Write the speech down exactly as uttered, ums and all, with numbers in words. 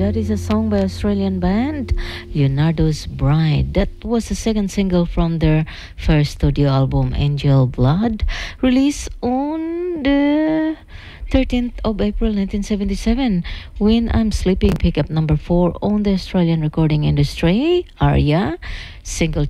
That is a song by Australian band Leonardo's Bride. That was the second single from their first studio album, Angel Blood, released on the thirteenth of April nineteen seventy-seven. When I'm Sleeping, pick up number four on the Australian recording industry. Arya, single